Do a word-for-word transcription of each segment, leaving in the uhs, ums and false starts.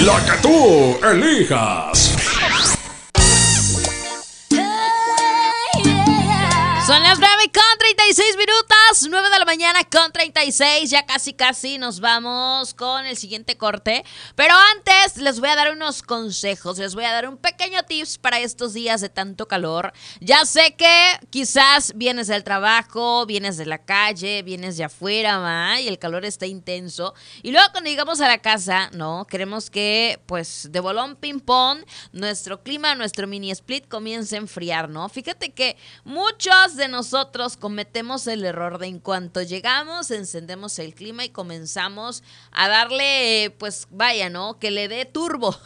La que tú elijas. Son las nueve con treinta y seis minutos, nueve de la mañana con treinta y seis, ya casi casi nos vamos con el siguiente corte, pero antes les voy a dar unos consejos, les voy a dar un pequeño tips para estos días de tanto calor. Ya sé que quizás vienes del trabajo, vienes de la calle, vienes de afuera, ¿va? Y el calor está intenso, y luego cuando llegamos a la casa, ¿no? Queremos que, pues, de bolón ping pong, nuestro clima, nuestro mini split comience a enfriar, ¿no? Fíjate que muchos de nosotros cometemos el error de en cuanto llegamos, encendemos el clima y comenzamos a darle, pues vaya, ¿no? Que le dé turbo.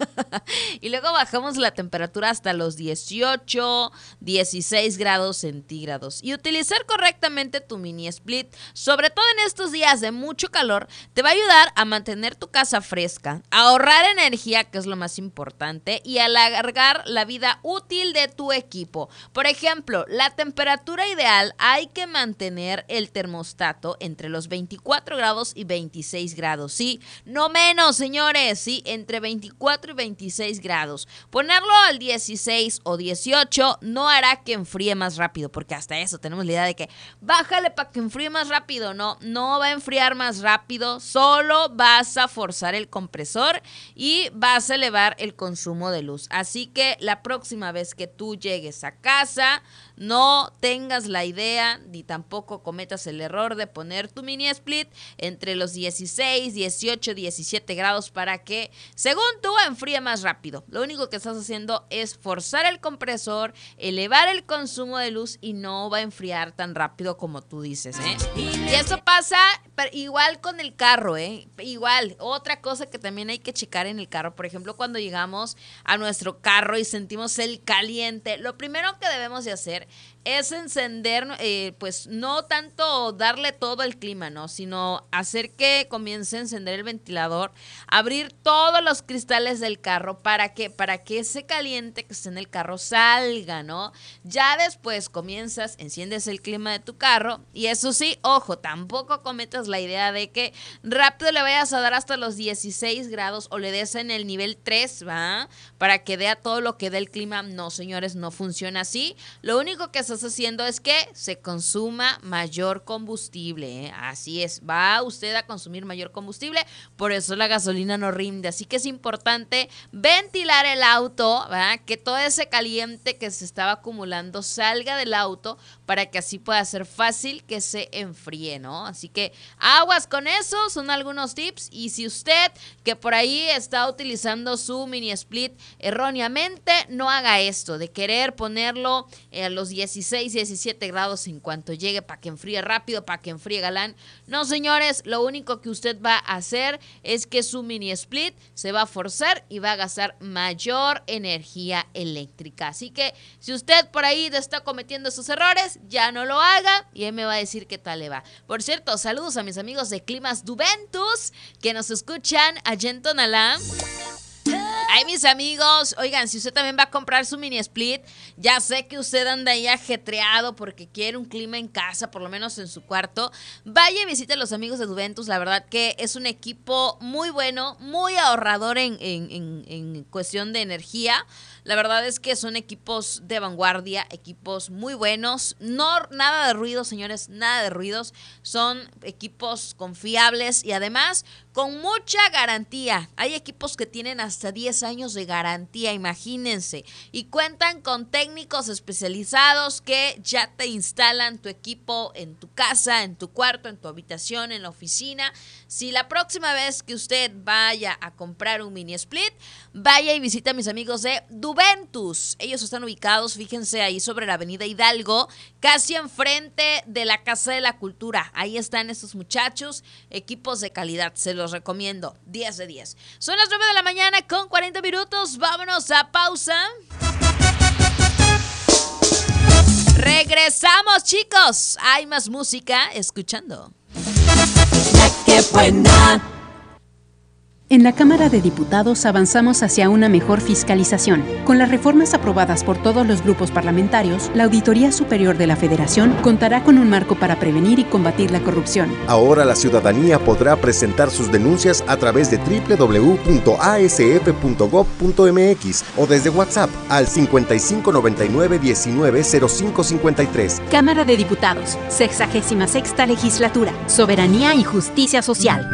Y luego bajamos la temperatura hasta los dieciocho, dieciséis grados centígrados. Y utilizar correctamente tu mini split, sobre todo en estos días de mucho calor, te va a ayudar a mantener tu casa fresca, a ahorrar energía, que es lo más importante, y a alargar la vida útil de tu equipo. Por ejemplo, la temperatura temperatura ideal hay que mantener el termostato entre los veinticuatro grados y veintiséis grados, sí, no menos, señores, sí, entre veinticuatro y veintiséis grados. Ponerlo al dieciséis o dieciocho no hará que enfríe más rápido, porque hasta eso tenemos la idea de que bájale para que enfríe más rápido. No, no va a enfriar más rápido, solo vas a forzar el compresor y vas a elevar el consumo de luz. Así que la próxima vez que tú llegues a casa, no tengas la idea ni tampoco cometas el error de poner tu mini split entre los dieciséis, dieciocho, diecisiete grados para que, según tú, enfríe más rápido. Lo único que estás haciendo es forzar el compresor, elevar el consumo de luz y no va a enfriar tan rápido como tú dices, ¿eh? Y eso pasa igual con el carro, ¿eh? Igual, otra cosa que también hay que checar en el carro, por ejemplo, cuando llegamos a nuestro carro y sentimos el caliente, lo primero que debemos de hacer es encender, eh, pues no tanto darle todo el clima, ¿no? Sino hacer que comience a encender el ventilador, abrir todos los cristales del carro para que, para que ese caliente que está en el carro salga, ¿no? Ya después comienzas, enciendes el clima de tu carro y eso sí, ojo, tampoco cometas la idea de que rápido le vayas a dar hasta los dieciséis grados o le des en el nivel tres, ¿va? Para que dé a todo lo que dé el clima. No, señores, no funciona así. Lo único que estás haciendo es que se consuma mayor combustible, ¿eh? Así es, va usted a consumir mayor combustible, por eso la gasolina no rinde, así que es importante ventilar el auto, ¿verdad? Que todo ese caliente que se estaba acumulando salga del auto para que así pueda ser fácil que se enfríe, ¿no? Así que aguas con eso, son algunos tips, y si usted que por ahí está utilizando su mini split erróneamente, no haga esto de querer ponerlo a los dieciséis, diecisiete grados en cuanto llegue para que enfríe rápido, para que enfríe galán. No, señores, lo único que usted va a hacer es que su mini split se va a forzar y va a gastar mayor energía eléctrica. Así que si usted por ahí está cometiendo esos errores, ya no lo haga y él me va a decir qué tal le va. Por cierto, saludos a mis amigos de Climas Duventus que nos escuchan allá en Tonalá. Ay, mis amigos, oigan, si usted también va a comprar su mini split, ya sé que usted anda ahí ajetreado porque quiere un clima en casa, por lo menos en su cuarto, vaya y visite a los amigos de Duventus. La verdad que es un equipo muy bueno, muy ahorrador en, en, en, en cuestión de energía. La verdad es que son equipos de vanguardia, equipos muy buenos, no nada de ruidos, señores, nada de ruidos, son equipos confiables y además con mucha garantía. Hay equipos que tienen hasta diez años de garantía, imagínense, y cuentan con técnicos especializados que ya te instalan tu equipo en tu casa, en tu cuarto, en tu habitación, en la oficina. Si la próxima vez que usted vaya a comprar un mini split, vaya y visita a mis amigos de Duventus. Ellos están ubicados, fíjense, ahí sobre la avenida Hidalgo, casi enfrente de la Casa de la Cultura. Ahí están estos muchachos, equipos de calidad, se los recomiendo, diez de diez. Son las nueve de la mañana con cuarenta minutos, vámonos a pausa. Regresamos, chicos, hay más música escuchando. ¡Qué buena! En la Cámara de Diputados avanzamos hacia una mejor fiscalización. Con las reformas aprobadas por todos los grupos parlamentarios, la Auditoría Superior de la Federación contará con un marco para prevenir y combatir la corrupción. Ahora la ciudadanía podrá presentar sus denuncias a través de doble u doble u doble u punto a s f punto gob punto m x o desde WhatsApp al cincuenta y cinco noventa y nueve diecinueve cero cinco cincuenta y tres. Cámara de Diputados, sexagésima sexta Legislatura, Soberanía y Justicia Social.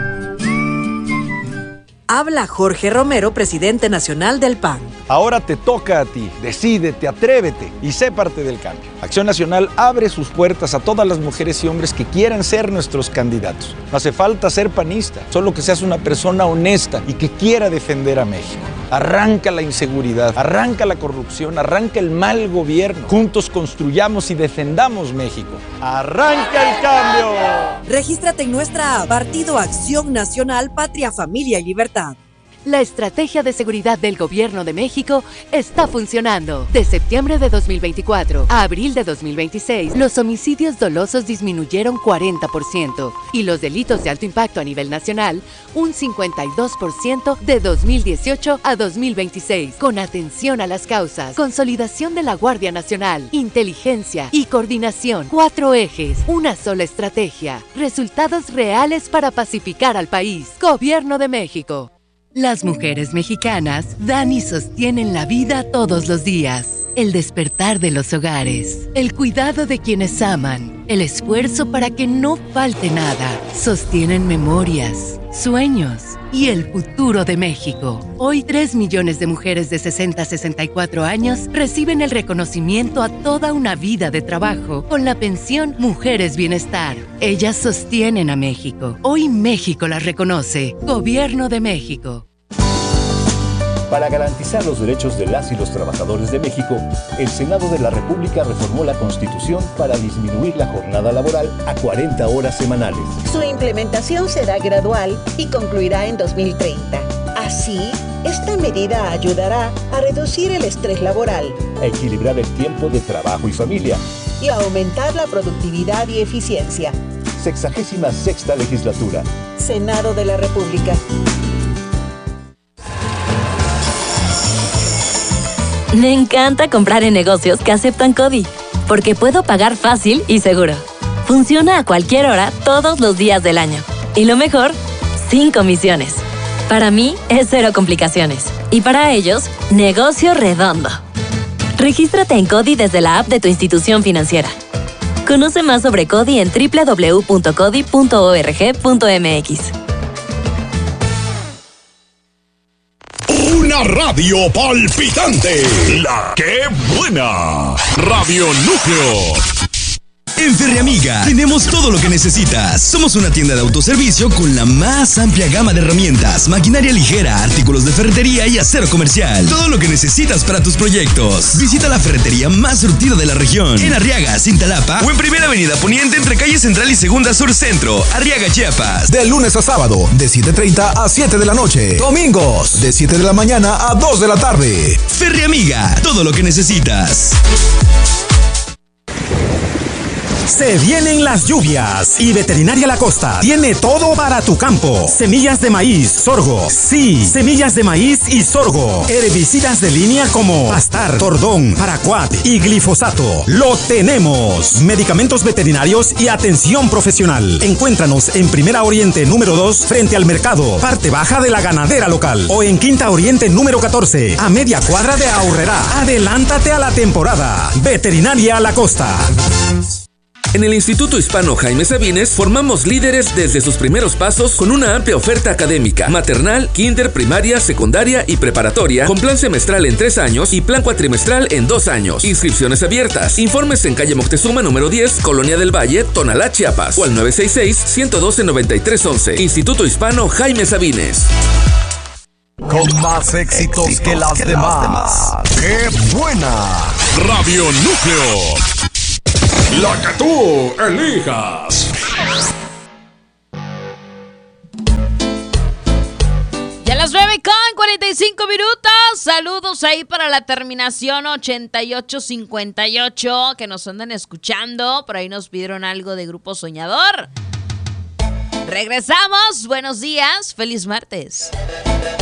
Habla Jorge Romero, presidente nacional del P A N. Ahora te toca a ti. Decídete, atrévete y sé parte del cambio. Acción Nacional abre sus puertas a todas las mujeres y hombres que quieran ser nuestros candidatos. No hace falta ser panista, solo que seas una persona honesta y que quiera defender a México. Arranca la inseguridad, arranca la corrupción, arranca el mal gobierno. Juntos construyamos y defendamos México. ¡Arranca el cambio! Regístrate en nuestra app Partido Acción Nacional, Patria, Familia y Libertad. La estrategia de seguridad del Gobierno de México está funcionando. De septiembre de dos mil veinticuatro a abril de dos mil veintiséis, los homicidios dolosos disminuyeron cuarenta por ciento y los delitos de alto impacto a nivel nacional un cincuenta y dos por ciento de dos mil dieciocho a dos mil veintiséis. Con atención a las causas, consolidación de la Guardia Nacional, inteligencia y coordinación. Cuatro ejes, una sola estrategia. Resultados reales para pacificar al país. Gobierno de México. Las mujeres mexicanas dan y sostienen la vida todos los días. El despertar de los hogares, el cuidado de quienes aman, el esfuerzo para que no falte nada. Sostienen memorias, sueños y el futuro de México. Hoy, tres millones de mujeres de sesenta a sesenta y cuatro años reciben el reconocimiento a toda una vida de trabajo con la pensión Mujeres Bienestar. Ellas sostienen a México. Hoy México las reconoce. Gobierno de México. Para garantizar los derechos de las y los trabajadores de México, el Senado de la República reformó la Constitución para disminuir la jornada laboral a cuarenta horas semanales. Su implementación será gradual y concluirá en dos mil treinta. Así, esta medida ayudará a reducir el estrés laboral, a equilibrar el tiempo de trabajo y familia y a aumentar la productividad y eficiencia. Sexagésima sexta Legislatura. Senado de la República. Me encanta comprar en negocios que aceptan CODI, porque puedo pagar fácil y seguro. Funciona a cualquier hora, todos los días del año. Y lo mejor, sin comisiones. Para mí, es cero complicaciones. Y para ellos, negocio redondo. Regístrate en CODI desde la app de tu institución financiera. Conoce más sobre CODI en doble u doble u doble u punto codi punto org punto m x. Una radio palpitante. La que buena. Radio Núcleo. En Ferreamiga tenemos todo lo que necesitas. Somos una tienda de autoservicio con la más amplia gama de herramientas, maquinaria ligera, artículos de ferretería y acero comercial. Todo lo que necesitas para tus proyectos. Visita la ferretería más surtida de la región. En Arriaga, Cintalapa o en Primera Avenida Poniente entre calle Central y Segunda Sur Centro, Arriaga, Chiapas. De lunes a sábado, de siete treinta a siete de la noche. Domingos, de siete de la mañana a dos de la tarde. Ferreamiga, todo lo que necesitas. Se vienen las lluvias y Veterinaria La Costa tiene todo para tu campo. Semillas de maíz, sorgo. Sí, semillas de maíz y sorgo. Herbicidas de línea como Astar, Tordón, Paraquat y glifosato. Lo tenemos. Medicamentos veterinarios y atención profesional. Encuéntranos en Primera Oriente número dos frente al mercado, parte baja de la ganadera local. O en Quinta Oriente número catorce, a media cuadra de Aurrerá. Adelántate a la temporada. Veterinaria La Costa. En el Instituto Hispano Jaime Sabines formamos líderes desde sus primeros pasos con una amplia oferta académica, maternal, kinder, primaria, secundaria y preparatoria, con plan semestral en tres años y plan cuatrimestral en dos años. Inscripciones abiertas. Informes en calle Moctezuma número diez, Colonia del Valle, Tonalá, Chiapas, o al nueve seis seis, uno uno dos, nueve tres once. Instituto Hispano Jaime Sabines. Con más éxitos, éxitos que, las, que demás. las demás. ¡Qué buena! Radio Núcleo. La que tú elijas. Ya las nueve con cuarenta y cinco minutos. Saludos ahí para la terminación ochenta y ocho cincuenta y ocho que nos andan escuchando. Por ahí nos pidieron algo de Grupo Soñador. Regresamos. Buenos días. Feliz martes.